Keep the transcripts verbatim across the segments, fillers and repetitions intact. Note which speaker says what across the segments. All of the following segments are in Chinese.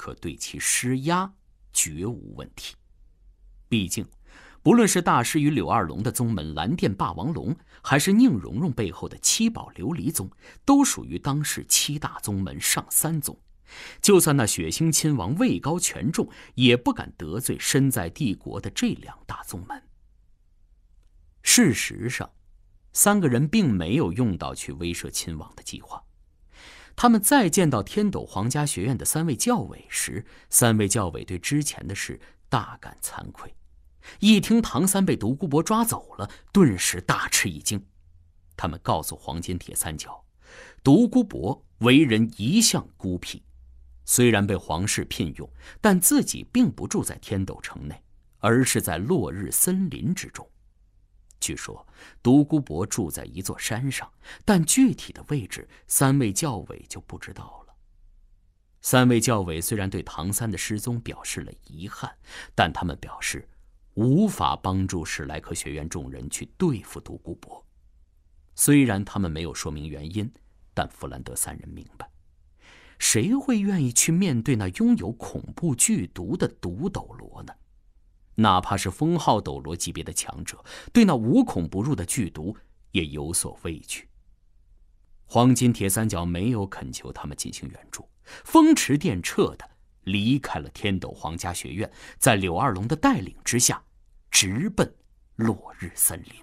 Speaker 1: 可对其施压，绝无问题。毕竟不论是大师与柳二龙的宗门蓝电霸王龙，还是宁荣荣背后的七宝琉璃宗，都属于当时七大宗门上三宗。就算那血腥亲王位高权重，也不敢得罪身在帝国的这两大宗门。事实上，三个人并没有用到去威慑亲王的计划。他们再见到天斗皇家学院的三位教委时，三位教委对之前的事大感惭愧。一听唐三被独孤博抓走了，顿时大吃一惊。他们告诉黄金铁三角，独孤博为人一向孤僻，虽然被皇室聘用，但自己并不住在天斗城内，而是在落日森林之中。据说独孤博住在一座山上，但具体的位置三位教委就不知道了。三位教委虽然对唐三的失踪表示了遗憾，但他们表示无法帮助史莱克学院众人去对付独孤博。虽然他们没有说明原因，但弗兰德三人明白，谁会愿意去面对那拥有恐怖剧毒的毒斗罗呢？哪怕是封号斗罗级别的强者，对那无孔不入的剧毒也有所畏惧。黄金铁三角没有恳求他们进行援助，风驰电掣地离开了天斗皇家学院，在柳二龙的带领之下，直奔落日森林。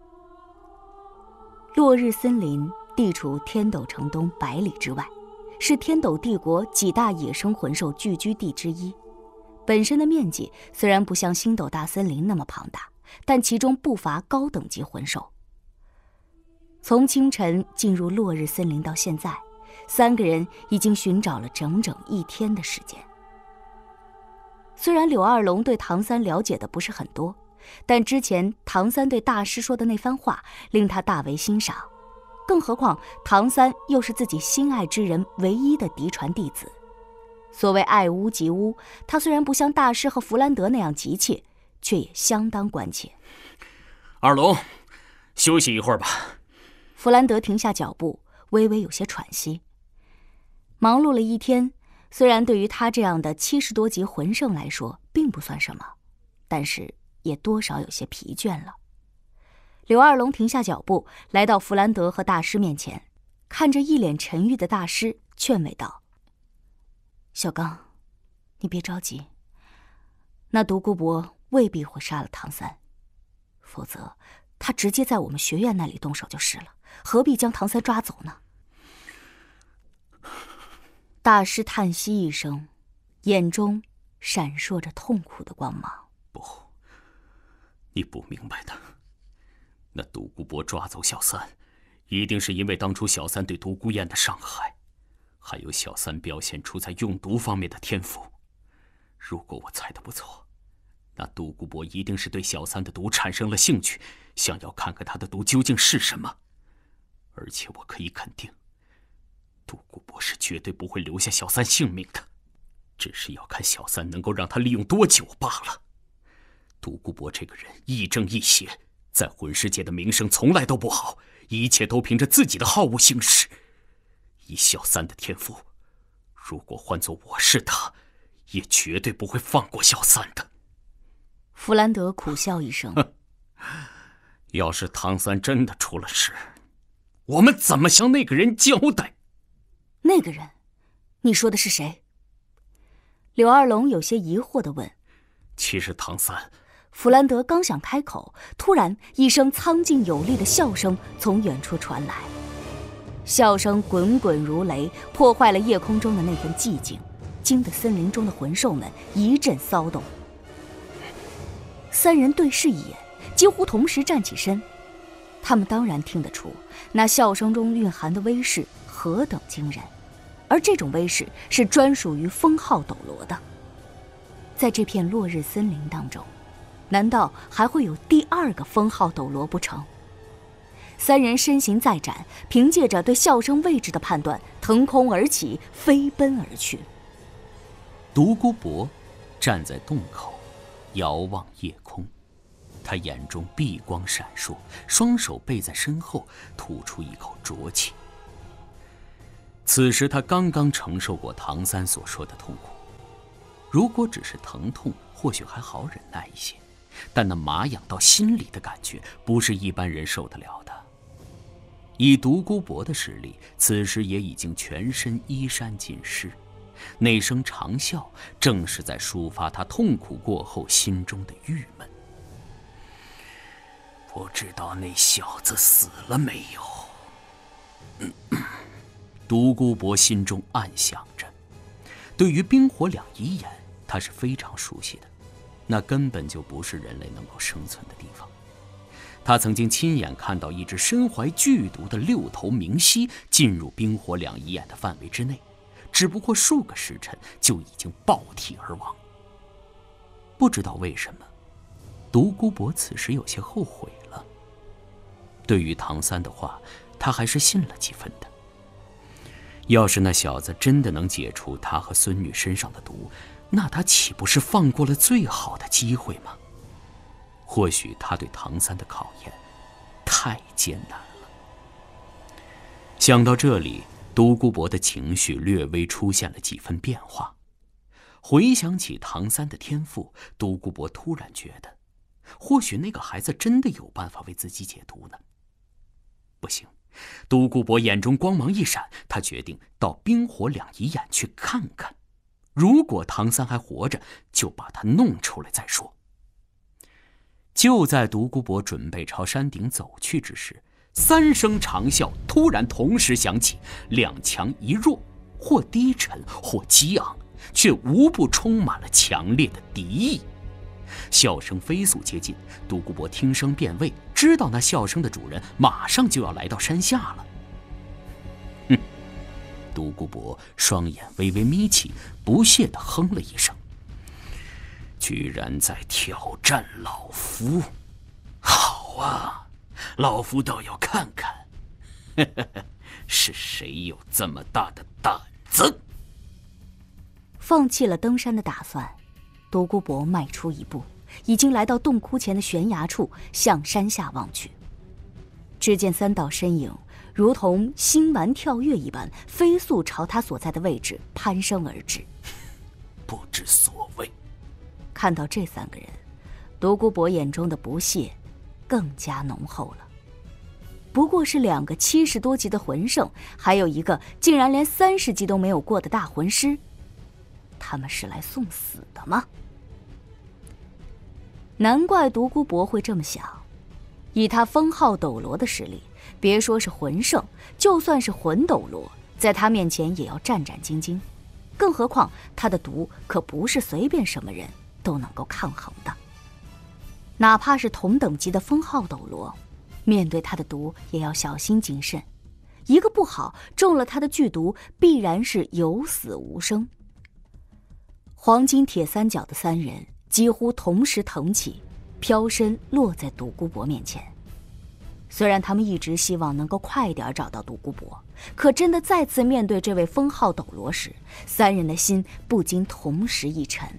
Speaker 2: 落日森林地处天斗城东百里之外，是天斗帝国几大野生魂兽聚居地之一。本身的面积虽然不像星斗大森林那么庞大，但其中不乏高等级魂兽。从清晨进入落日森林到现在，三个人已经寻找了整整一天的时间。虽然柳二龙对唐三了解的不是很多，但之前唐三对大师说的那番话令他大为欣赏，更何况唐三又是自己心爱之人唯一的嫡传弟子。所谓爱屋及乌，他虽然不像大师和弗兰德那样急切，却也相当关切。
Speaker 1: 二龙，休息一会儿吧。
Speaker 2: 弗兰德停下脚步，微微有些喘息。忙碌了一天，虽然对于他这样的七十多级魂圣来说并不算什么，但是也多少有些疲倦了。柳二龙停下脚步，来到弗兰德和大师面前，看着一脸沉郁的大师，劝慰道：小刚，你别着急，那独孤博未必会杀了唐三，否则他直接在我们学院那里动手就是了，何必将唐三抓走呢？大师叹息一声，眼中闪烁着痛苦的光芒。
Speaker 1: 不，你不明白的，那独孤博抓走小三，一定是因为当初小三对独孤雁的伤害，还有小三表现出在用毒方面的天赋。如果我猜得不错，那独孤博一定是对小三的毒产生了兴趣，想要看看他的毒究竟是什么。而且我可以肯定，独孤博是绝对不会留下小三性命的，只是要看小三能够让他利用多久罢了。独孤博这个人亦正亦邪，在魂世界的名声从来都不好，一切都凭着自己的好恶行事。以小三的天赋，如果换作我是他，也绝对不会放过小三的。
Speaker 2: 弗兰德苦笑一声，
Speaker 1: 要是唐三真的出了事，我们怎么向那个人交代？
Speaker 2: 那个人，你说的是谁？柳二龙有些疑惑地问。
Speaker 1: 其实唐三……
Speaker 2: 弗兰德刚想开口，突然一声苍劲有力的笑声从远处传来，笑声滚滚如雷，破坏了夜空中的那份寂静，惊得森林中的魂兽们一阵骚动。三人对视一眼，几乎同时站起身。他们当然听得出那笑声中蕴含的威势何等惊人，而这种威势是专属于封号斗罗的。在这片落日森林当中，难道还会有第二个封号斗罗不成？三人身形再展，凭借着对笑声位置的判断，腾空而起，飞奔而去。
Speaker 1: 独孤博站在洞口，遥望夜空，他眼中碧光闪烁，双手背在身后，吐出一口浊气。此时他刚刚承受过唐三所说的痛苦， 如果只是疼痛，或许还好忍耐一些，但那麻痒到心里的感觉，不是一般人受得了的。以独孤博的实力，此时也已经全身衣衫尽湿，那声长啸正是在抒发他痛苦过后心中的郁闷。不知道那小子死了没有？嗯、独孤博心中暗想着。对于冰火两仪眼，他是非常熟悉的，那根本就不是人类能够生存的地方。他曾经亲眼看到一只身怀剧毒的六头明蜥进入冰火两仪眼的范围之内，只不过数个时辰就已经爆体而亡。不知道为什么，独孤博此时有些后悔了。对于唐三的话，他还是信了几分的。要是那小子真的能解除他和孙女身上的毒，那他岂不是放过了最好的机会吗？或许他对唐三的考验太艰难了。想到这里，独孤博的情绪略微出现了几分变化。回想起唐三的天赋，独孤博突然觉得，或许那个孩子真的有办法为自己解毒呢。不行，独孤博眼中光芒一闪，他决定到冰火两仪眼去看看。如果唐三还活着，就把他弄出来再说。就在独孤博准备朝山顶走去之时，三声长啸突然同时响起，两强一弱，或低沉或激昂，却无不充满了强烈的敌意。笑声飞速接近，独孤博听声辨位，知道那笑声的主人马上就要来到山下了。哼！独孤博双眼微微眯起，不屑地哼了一声。居然在挑战老夫，好啊，老夫倒要看看，呵呵呵，是谁有这么大的胆子。
Speaker 2: 放弃了登山的打算，独孤博迈出一步，已经来到洞窟前的悬崖处，向山下望去。只见三道身影如同星丸跳跃一般，飞速朝他所在的位置攀升而至。
Speaker 1: 不知所谓。
Speaker 2: 看到这三个人，独孤博眼中的不屑更加浓厚了。不过是两个七十多级的魂圣，还有一个竟然连三十级都没有过的大魂师，他们是来送死的吗？难怪独孤博会这么想，以他封号斗罗的实力，别说是魂圣，就算是魂斗罗，在他面前也要战战兢兢。更何况他的毒可不是随便什么人都能够抗衡的，哪怕是同等级的封号斗罗，面对他的毒也要小心谨慎，一个不好中了他的剧毒，必然是有死无生。黄金铁三角的三人几乎同时腾起，飘身落在独孤博面前。虽然他们一直希望能够快点找到独孤博，可真的再次面对这位封号斗罗时，三人的心不禁同时一沉。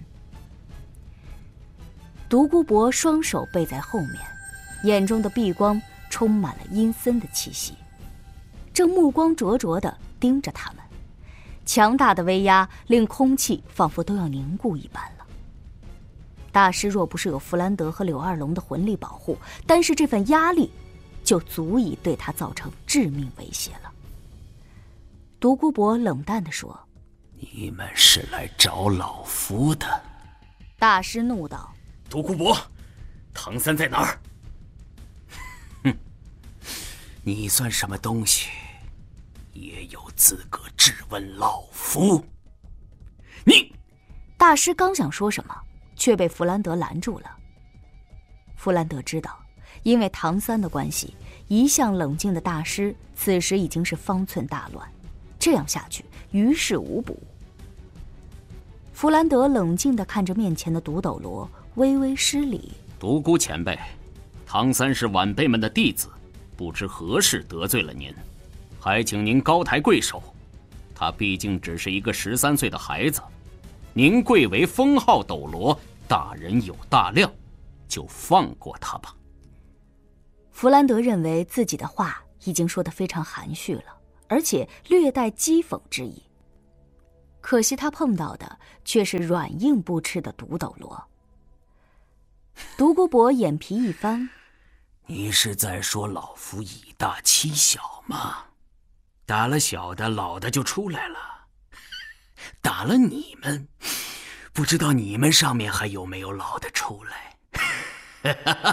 Speaker 2: 独孤博双手背在后面，眼中的碧光充满了阴森的气息，正目光灼灼地盯着他们。强大的威压令空气仿佛都要凝固一般了。大师若不是有弗兰德和柳二龙的魂力保护，单是这份压力就足以对他造成致命威胁了。独孤博冷淡地说：“
Speaker 1: 你们是来找老夫的。”
Speaker 2: 大师怒道：“
Speaker 1: 独孤博，唐三在哪儿？”“哼，你算什么东西，也有资格质问老夫？”你……
Speaker 2: 大师刚想说什么，却被弗兰德拦住了。弗兰德知道，因为唐三的关系，一向冷静的大师此时已经是方寸大乱，这样下去于事无补。弗兰德冷静地看着面前的独斗罗，微微施礼：“
Speaker 1: 独孤前辈，唐三是晚辈们的弟子，不知何事得罪了您，还请您高抬贵手。他毕竟只是一个十三岁的孩子，您贵为封号斗罗，大人有大量，就放过他吧。”
Speaker 2: 弗兰德认为自己的话已经说得非常含蓄了，而且略带讥讽之意。 可惜他碰到的却是软硬不吃的独斗罗。独孤博眼皮一翻：“
Speaker 1: 你是在说老夫以大欺小吗？打了小的，老的就出来了。打了你们，不知道你们上面还有没有老的出来。”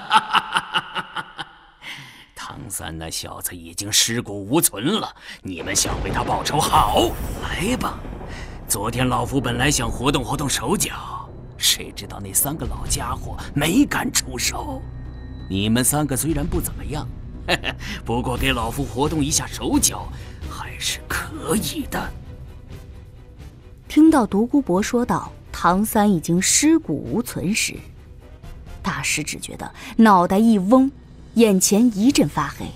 Speaker 1: 唐三那小子已经尸骨无存了，你们想为他报仇？好，来吧！昨天老夫本来想活动活动手脚，谁知道那三个老家伙没敢出手。你们三个虽然不怎么样，不过给老夫活动一下手脚还是可以的。
Speaker 2: 听到独孤博说道唐三已经尸骨无存时，大师只觉得脑袋一嗡，眼前一阵发黑。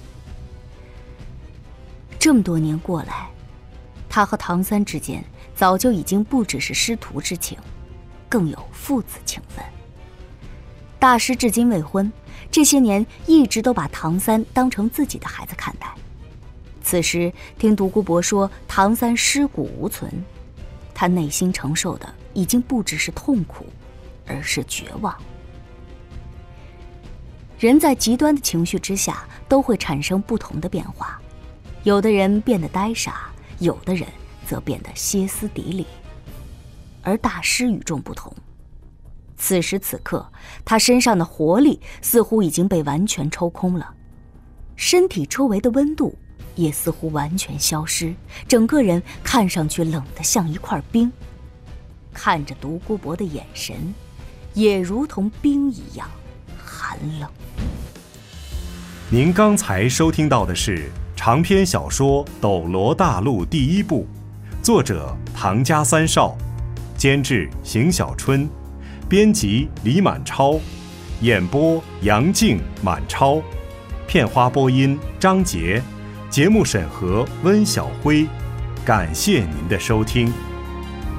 Speaker 2: 这么多年过来，他和唐三之间早就已经不只是师徒之情，更有父子情分。大师至今未婚，这些年一直都把唐三当成自己的孩子看待。此时听独孤博说唐三尸骨无存，他内心承受的已经不只是痛苦，而是绝望。人在极端的情绪之下都会产生不同的变化，有的人变得呆傻，有的人则变得歇斯底里。而大师与众不同，此时此刻他身上的活力似乎已经被完全抽空了，身体周围的温度也似乎完全消失，整个人看上去冷得像一块冰，看着独孤博的眼神也如同冰一样寒冷。
Speaker 3: 您刚才收听到的是长篇小说《斗罗大陆》第一部，作者唐家三少，监制邢小春，编辑李满超，演播杨静、满超，片花播音张杰，节目审核温小辉。感谢您的收听。